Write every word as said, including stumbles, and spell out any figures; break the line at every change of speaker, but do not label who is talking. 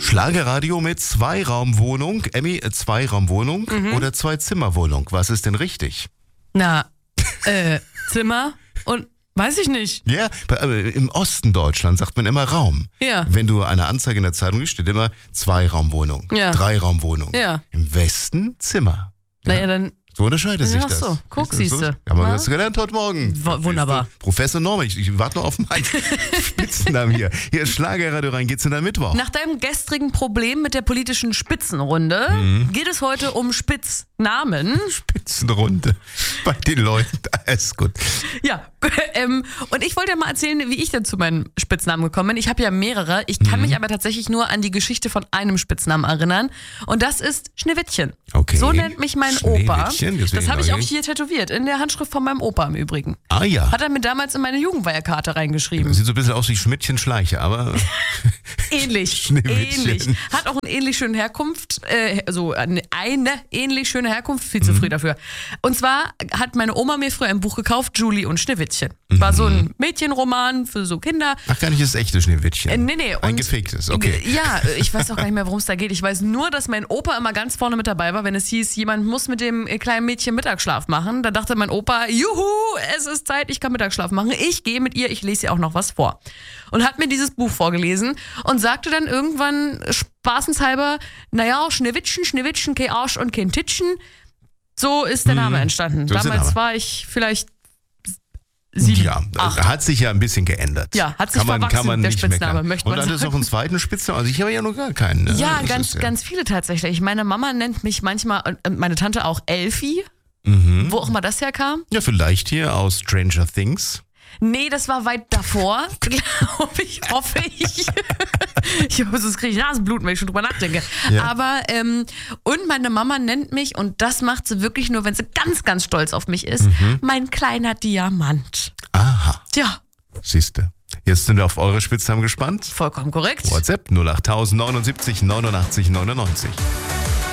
Schlagerradio mit Zweiraumwohnung. Emmy, Zweiraumwohnung mhm. oder Zwei-Zimmer-Wohnung? Was ist denn richtig?
Na, äh, Zimmer und weiß ich nicht.
Ja, im Osten Deutschlands sagt man immer Raum.
Ja.
Wenn du eine Anzeige in der Zeitung liest, steht immer Zweiraumwohnung,
ja.
Dreiraumwohnung.
Ja.
Im Westen Zimmer. Ja.
Naja, dann...
So unterscheidet sich
Ach
das.
so, guck, siehst du.
Haben wir das gelernt heute Morgen.
W- wunderbar.
Professor Norman, ich, ich warte noch auf meinen Spitzennamen hier. Hier ist Schlagerradio rein, geht's in der Mittwoch.
Nach deinem gestrigen Problem mit der politischen Spitzenrunde mhm. geht es heute um Spitznamen.
Spitzenrunde bei den Leuten, ist gut.
Ja, ähm, und ich wollte ja mal erzählen, wie ich denn zu meinem Spitznamen gekommen bin. Ich habe ja mehrere, ich kann mhm. mich aber tatsächlich nur an die Geschichte von einem Spitznamen erinnern. Und das ist Schneewittchen.
Okay.
So nennt mich mein Opa.
Das
habe ich auch hier tätowiert, in der Handschrift von meinem Opa im Übrigen.
Ah ja.
Hat er mir damals in meine Jugendweiherkarte reingeschrieben.
Sieht so ein bisschen aus wie Schmidtchen Schleicher, aber...
ähnlich, ähnlich. Hat auch eine ähnlich schöne Herkunft, äh, also eine, eine ähnlich schöne Herkunft, viel zu früh mhm. dafür. Und zwar hat meine Oma mir früher ein Buch gekauft, Julie und Schneewittchen. Mhm. War so ein Mädchenroman für so Kinder.
Ach, gar nicht das echte Schneewittchen.
Äh, nee, nee.
Ein gefaktes, okay.
Ja, ich weiß auch gar nicht mehr, worum es da geht. Ich weiß nur, dass mein Opa immer ganz vorne mit dabei war, wenn es hieß, jemand muss mit dem kleinen Mädchen Mittagsschlaf machen. Da dachte mein Opa, juhu, es ist Zeit, ich kann Mittagsschlaf machen. Ich gehe mit ihr, ich lese ihr auch noch was vor. Und hat mir dieses Buch vorgelesen und sagte dann irgendwann spaßenshalber, naja, Schneewittchen, Schneewittchen, kein Arsch und kein Titschen. So ist der Name entstanden.
So
Damals
Name.
war ich vielleicht sieben,
ja,
acht.
Hat sich ja ein bisschen geändert.
Ja, hat sich
kann man,
verwachsen,
kann man
der
nicht
Spitzname,
meckern.
möchte
Und
man
dann ist
sagen.
noch einen zweiten Spitznamen. Also ich habe ja noch gar keinen. Ne?
Ja,
das
ganz,
ja.
ganz viele tatsächlich. Meine Mama nennt mich manchmal, und meine Tante auch, Elfie.
Mhm.
Wo auch immer das herkam.
Ja, vielleicht hier aus Stranger Things.
Nee, das war weit davor, glaube ich, hoffe ich. Ich hoffe, sonst kriege ich Nasenbluten, wenn ich schon drüber nachdenke. Ja. Aber, ähm, und meine Mama nennt mich, und das macht sie wirklich nur, wenn sie ganz, ganz stolz auf mich ist, mhm. mein kleiner Diamant.
Aha.
Tja.
Siehste. Jetzt sind wir auf eure Spitznamen gespannt.
Vollkommen korrekt.
WhatsApp null acht neunundsiebzig neunundachtzig neunundneunzig.